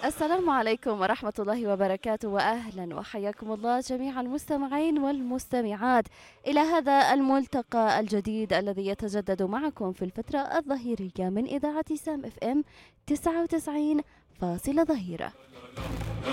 السلام عليكم ورحمة الله وبركاته، وأهلا وحياكم الله جميع المستمعين والمستمعات إلى هذا الملتقى الجديد الذي يتجدد معكم في الفترة الظهيرية من إذاعة سام اف ام 99 فاصلة ظهيرة.